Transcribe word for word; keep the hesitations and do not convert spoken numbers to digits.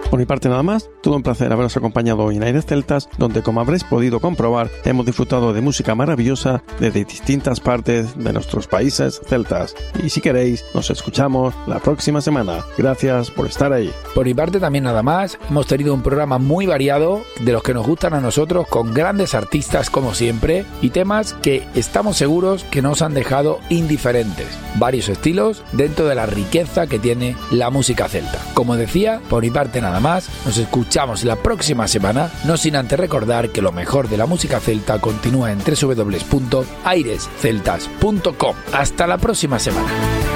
Por mi parte nada más, todo un placer haberos acompañado hoy en Aires Celtas, donde como habréis podido comprobar, hemos disfrutado de música maravillosa desde distintas partes de nuestros países celtas. Y si queréis, nos escuchamos la próxima semana. Gracias por estar ahí. Por mi parte también nada más, hemos tenido un programa muy variado, de los que nos gustan a nosotros, con grandes artistas como siempre, y temas que estamos seguros que nos han dejado indiferentes. Varios estilos dentro de la riqueza que tiene la música celta. Como decía, por mi parte nada más, nos escuchamos la próxima semana, no sin antes recordar que lo mejor de la música celta continúa en doble u doble u doble u punto aires celtas punto com. Hasta la próxima semana.